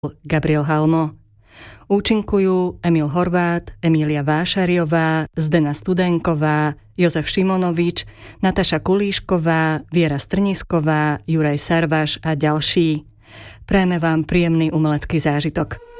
Gabriel Halmo. Účinkujú Emil Horvát, Emília Vášariová, Zdena Studenková, Jozef Šimonovič, Nataša Kulíšková, Viera Strnisková, Juraj Sarvaš a ďalší. Prajeme vám príjemný umelecký zážitok.